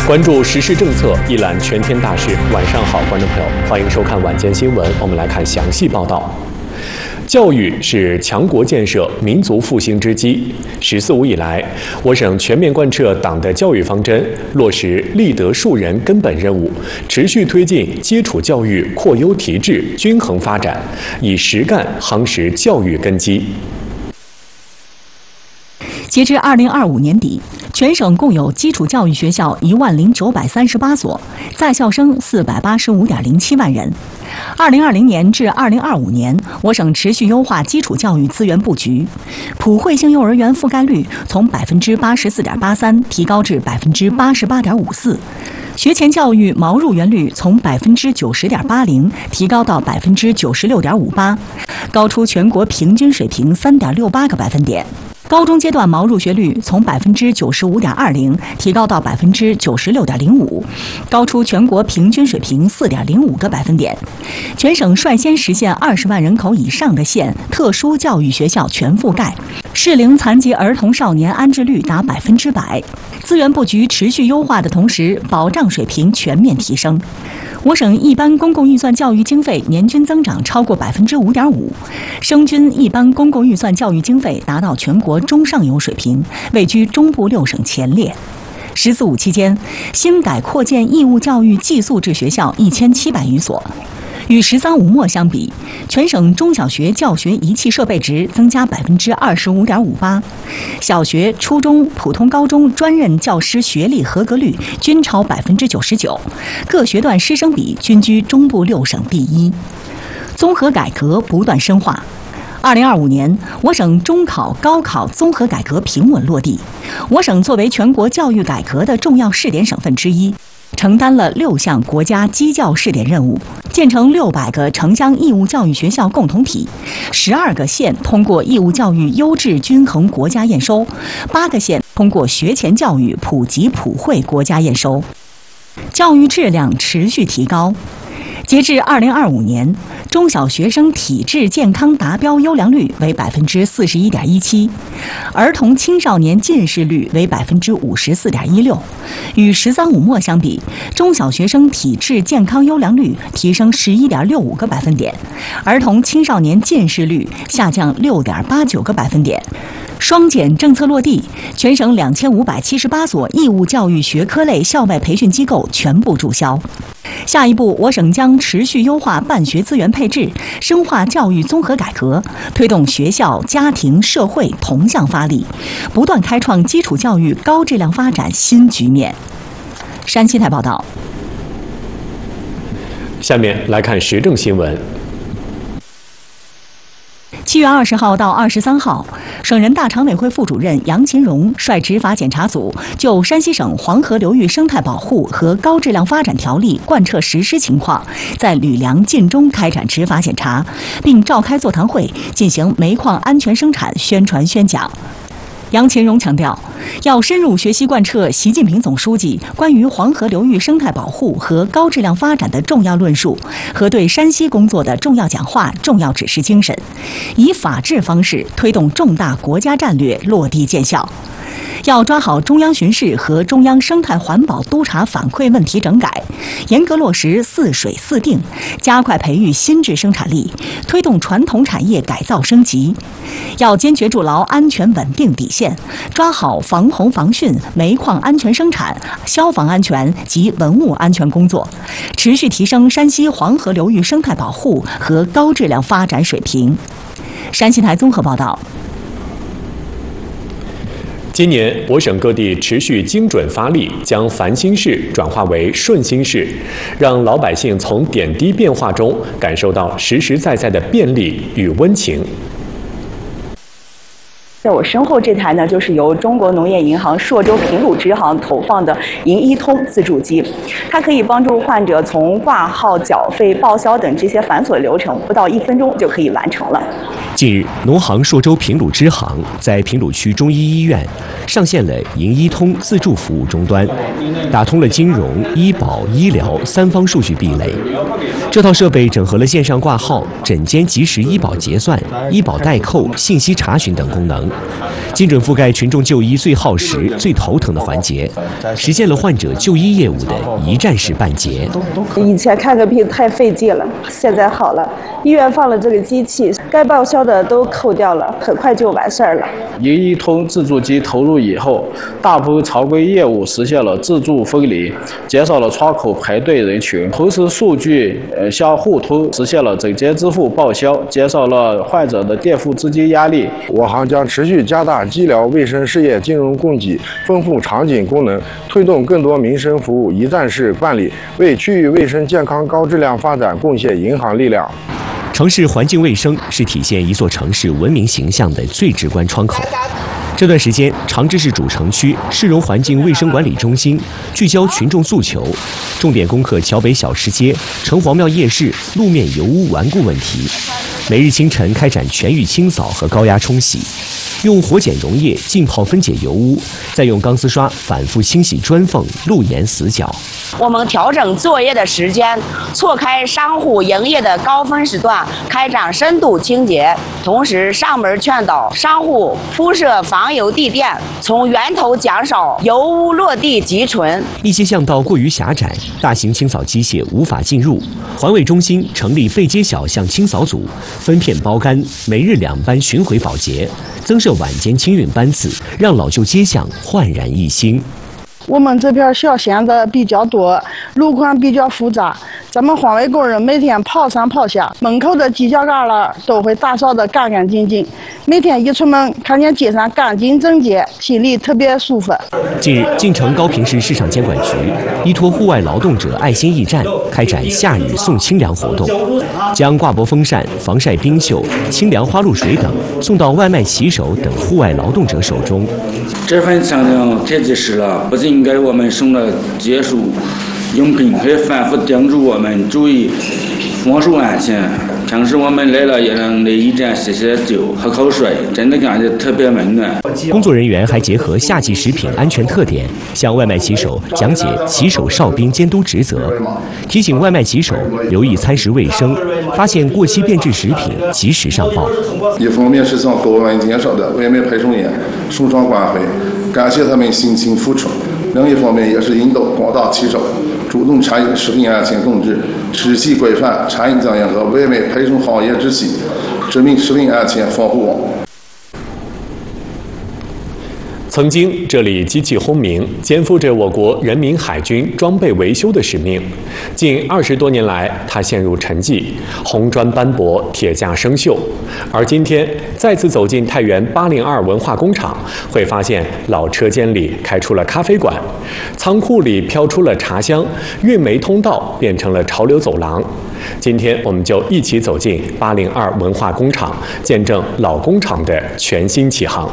关注时事政策，一览全天大事。晚上好，观众朋友，欢迎收看晚间新闻。我们来看详细报道。教育是强国建设、民族复兴之基。“十四五”以来，我省全面贯彻党的教育方针，落实立德树人根本任务，持续推进基础教育扩优提质、均衡发展，以实干夯实教育根基。 截至2025年底，全省共有基础教育学校10938所，在校生485.07万人。2020年至2025年，我省持续优化基础教育资源布局，普惠性幼儿园覆盖率从84.83%提高至88.54%，学前教育毛入园率从90.80%提高到96.58%，高出全国平均水平3.68个百分点。高中阶段毛入学率从95.20%提高到96.05%，高出全国平均水平4.05个百分点。全省率先实现20万人口以上的县特殊教育学校全覆盖，适龄残疾儿童少年安置率达100%。资源布局持续优化的同时，保障水平全面提升。我省一般公共预算教育经费年均增长超过5.5%，生均一般公共预算教育经费达到全国中上游水平，位居中部6省前列。“十四五”期间，新改扩建义务教育寄宿制学校1700余所。与“十三五”末相比，全省中小学教学仪器设备值增加25.58%，小学、初中、普通高中专任教师学历合格率均超99%，各学段师生比均居中部6省第一。综合改革不断深化。2025年，我省中考、高考综合改革平稳落地。我省作为全国教育改革的重要试点省份之一，承担了6项国家基教试点任务，建成600个城乡义务教育学校共同体，12个县通过义务教育优质均衡国家验收，8个县通过学前教育普及普惠国家验收，教育质量持续提高。截至2025年，中小学生体质健康达标优良率为41.17%，儿童青少年近视率为54.16%。与“十三五”末相比，中小学生体质健康优良率提升11.65个百分点，儿童青少年近视率下降6.89个百分点。双减政策落地，全省2578所义务教育学科类校外培训机构全部注销。下一步，我省将持续优化办学资源配置，深化教育综合改革，推动学校、家庭、社会同向发力，不断开创基础教育高质量发展新局面。山西台报道。 下面来看时政新闻。 7月20号到23号，省人大常委会副主任杨勤荣率执法检查组就山西省黄河流域生态保护和高质量发展条例贯彻实施情况，在吕梁、晋中开展执法检查，并召开座谈会进行煤矿安全生产宣传宣讲。杨勤荣强调，要深入学习贯彻习近平总书记关于黄河流域生态保护和高质量发展的重要论述和对山西工作的重要讲话、重要指示精神，以法治方式推动重大国家战略落地见效。要抓好中央巡视和中央生态环保督查反馈问题整改，严格落实4水4定，加快培育新质生产力，推动传统产业改造升级。要坚决筑牢安全稳定底线，抓好防洪防汛、煤矿安全生产、消防安全及文物安全工作，持续提升山西黄河流域生态保护和高质量发展水平。山西台综合报道。 今年，我省各地持续精准发力，将烦心事转化为顺心事，让老百姓从点滴变化中感受到实实在在的便利与温情。 在我身后这台呢，就是由中国农业银行朔州平鲁支行投放的银一通自助机，它可以帮助患者从挂号、缴费、报销等这些繁琐流程，不到1分钟就可以完成了。 近日，农行朔州平鲁支行在平鲁区中医医院上线了银一通自助服务终端，打通了金融、医保、医疗3方数据壁垒。这套设备整合了线上挂号、诊间即时医保结算、医保代扣、信息查询等功能， 精准覆盖群众就医最耗时、最头疼的环节，实现了患者就医业务的一站式办结。 以前看个病太费劲了，现在好了，医院放了这个机器，该报销的都扣掉了，很快就完事儿了。 营医通自助机投入以后，大部分常规业务实现了自助分离，减少了窗口排队人群，同时数据相互通，实现了整结支付报销，减少了患者的垫付资金压力。 我行将持续加大医疗卫生事业金融供给，丰富场景功能，推动更多民生服务一站式办理，为区域卫生健康高质量发展贡献银行力量。 城市环境卫生是体现一座城市文明形象的最直观窗口。这段时间，长治市主城区市容环境卫生管理中心聚焦群众诉求，重点攻克桥北小吃街、城隍庙夜市路面油污顽固问题。每日清晨开展全域清扫和高压冲洗，用活碱溶液浸泡分解油污，再用钢丝刷反复清洗砖缝、路沿死角。 我们调整作业的时间，错开商户营业的高峰时段，开展深度清洁，同时上门劝导商户铺设防油地垫，从源头减少油污落地积存。 一些巷道过于狭窄，大型清扫机械无法进入，环卫中心成立背街小巷清扫组，分片包干，每日2班巡回保洁，增设晚间清运班次，让老旧街巷焕然一新。 我们这片小巷子比较多，路况比较复杂，咱们环卫工人每天跑上跑下，门口的犄角旮旯都会打扫得干干净净。每天一出门，看见街上干净整洁，心里特别舒服。 近日，晋城高平市市场监管局依托户外劳动者爱心驿站，开展下雨送清凉活动，将挂脖风扇、防晒冰袖、清凉花露水等送到外卖骑手等户外劳动者手中。 这份项目太及时了，不仅给我们送了结束用品，还反复叮嘱我们注意防守安全。平时我们来了也能来驿站洗洗脚、喝口水，真的感觉特别温暖。 工作人员还结合夏季食品安全特点，向外卖骑手讲解骑手哨兵监督职责，提醒外卖骑手留意餐食卫生，发现过期变质食品及时上报。 一方面是向各位减少的外卖配送员送上关怀，感谢他们辛勤付出；另一方面也是引导广大骑手主动参与食品安全控制，持续规范餐饮经营和外卖配送行业秩序，致命食品安全防护网。 曾经，这里机器轰鸣，肩负着我国人民海军装备维修的使命。近20多年来，它陷入沉寂，红砖斑驳，铁架生锈。而今天再次走进太原802文化工厂，会发现老车间里开出了咖啡馆，仓库里飘出了茶香，运煤通道变成了潮流走廊。今天，我们就一起走进802文化工厂，见证老工厂的全新启航。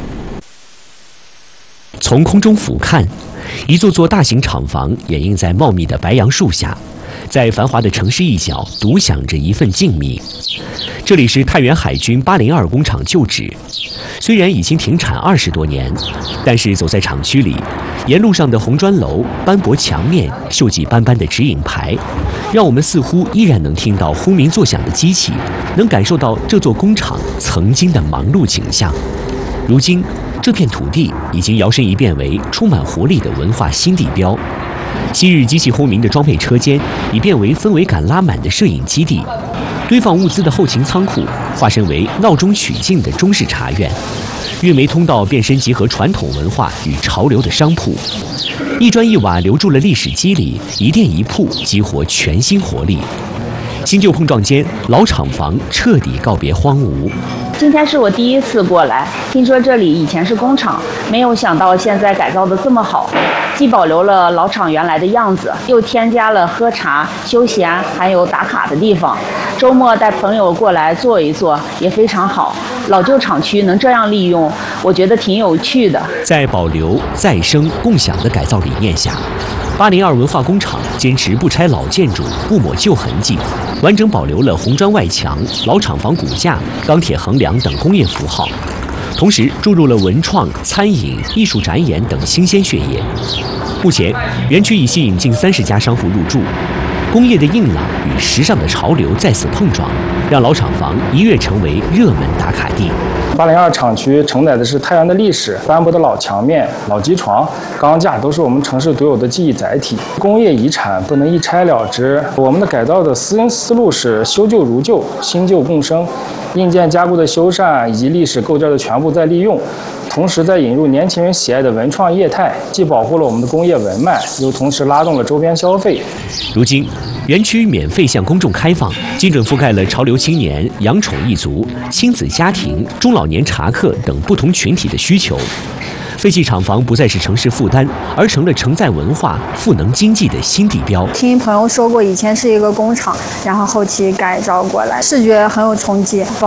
从空中俯瞰，一座座大型厂房掩映在茂密的白杨树下，在繁华的城市一角独享着一份静谧。这里是太原海军802工厂旧址，虽然已经停产20多年，但是走在厂区里，沿路上的红砖楼、斑驳墙面、锈迹斑斑的指引牌，让我们似乎依然能听到轰鸣作响的机器，能感受到这座工厂曾经的忙碌景象。如今，这片土地已经摇身一变为充满活力的文化新地标。昔日机器轰鸣的装配车间已变为氛围感拉满的摄影基地，堆放物资的后勤仓库化身为闹中取静的中式茶院，运煤通道变身结合传统文化与潮流的商铺，一砖一瓦留住了历史肌理，一店一铺激活全新活力。新旧碰撞间，老厂房彻底告别荒芜。 今天是我第一次过来，听说这里以前是工厂，没有想到现在改造的这么好，既保留了老厂原来的样子，又添加了喝茶、休闲还有打卡的地方。周末带朋友过来坐一坐也非常好。老旧厂区能这样利用，我觉得挺有趣的。 在保留、再生、共享的改造理念下，802文化工厂坚持不拆老建筑、不抹旧痕迹，完整保留了红砖外墙、老厂房骨架、钢铁横梁等工业符号，同时注入了文创、餐饮、艺术展演等新鲜血液。目前，园区已吸引近30家商户入驻，工业的硬朗与时尚的潮流再次碰撞，让老厂房一跃成为热门打卡地。 802厂区承载的是太原的历史，斑驳的老墙面、老机床、钢架都是我们城市独有的记忆载体。工业遗产不能一拆了之，我们的改造的思路是修旧如旧，新旧共生，硬件加固的修缮以及历史构件的全部再利用。同时再引入年轻人喜爱的文创业态，既保护了我们的工业文脉，又同时拉动了周边消费。 如今，园区免费向公众开放，精准覆盖了潮流青年、养宠一族、亲子家庭、中老年茶客等不同群体的需求。废弃厂房不再是城市负担，而成了承载文化、赋能经济的新地标。 听朋友说过，以前是一个工厂，然后后期改造过来，视觉很有冲击。